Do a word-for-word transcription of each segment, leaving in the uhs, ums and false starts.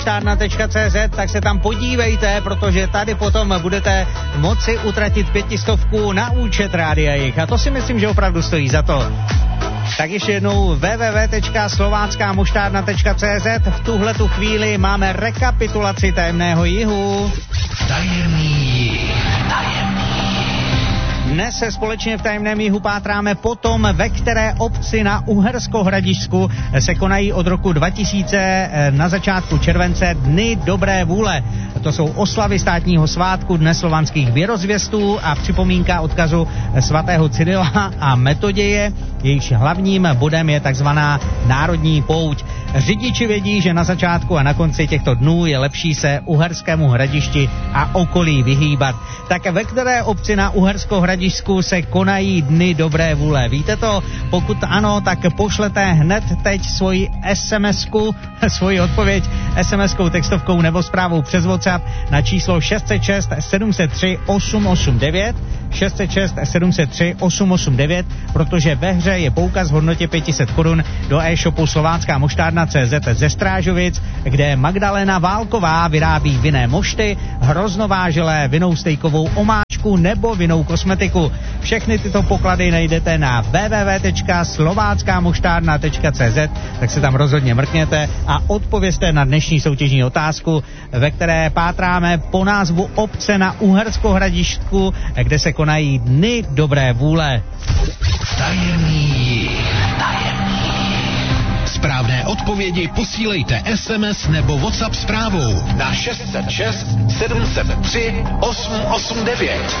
štárna tečka cé zet, tak se tam podívejte, protože tady potom budete moci utratit pětistovku na účet Rádia Jich. A to si myslím, že opravdu stojí za to. Tak ještě jednou w w w tečka slovácká moštárna tečka cé zet. V tuhletu chvíli máme rekapitulaci tajemného jihu. Tajemný jih, tajemný. Dnes se společně v tajemném jihu pátráme potom, ve které obci na Uhersko-Hradišťsku se konají od roku dva tisíce na začátku července Dny dobré vůle. To jsou oslavy státního svátku Dne slovanských věrozvěstů a připomínka odkazu svatého Cyrila a Metoděje. Jejíž hlavním bodem je takzvaná národní pouť. Řidiči vědí, že na začátku a na konci těchto dnů je lepší se Uherskému Hradišti a okolí vyhýbat. Tak ve které obci na Uhersko-Hradišťsku se konají Dny dobré vůle? Víte to? Pokud ano, tak pošlete hned teď svoji SMSku, svoji odpověď SMSkou, textovkou nebo zprávou přes WhatsApp na číslo šest set šest sedm set tři osm osm devět, šest set šest sedm set tři osm osm devět, protože ve hře je poukaz v hodnotě pět set korun do e-shopu Slovácká moštárna tečka cé zet ze Strážovic, kde Magdalena Válková vyrábí vinné mošty, hroznováželé, vinnou stejkovou omáčku nebo vinnou kosmetiku. Všechny tyto poklady najdete na w w w tečka slovácká moštárna tečka cé zet, tak se tam rozhodně mrkněte a odpovězte na dnešní soutěžní otázku, ve které pátráme po názvu obce na Uhersko-Hradišťsku, kde se konají Dny dobré vůle. Tajemný jih, tajemný. Správné odpovědi posílejte es em es nebo WhatsApp zprávou na šest set šest sedm set tři osm osm devět.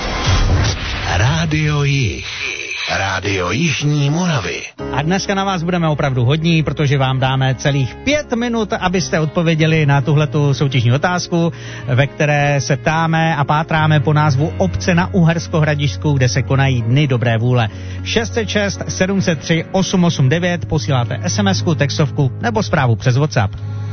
Rádio Jich. Rádio Jižní Moravy. A dneska na vás budeme opravdu hodní, protože vám dáme celých pět minut, abyste odpověděli na tuhletu soutěžní otázku, ve které se ptáme a pátráme po názvu obce na Uhersko-Hradišťsku, kde se konají Dny dobré vůle. šest set šest sedm set tři osm osm devět, posíláte SMSku, textovku nebo zprávu přes WhatsApp.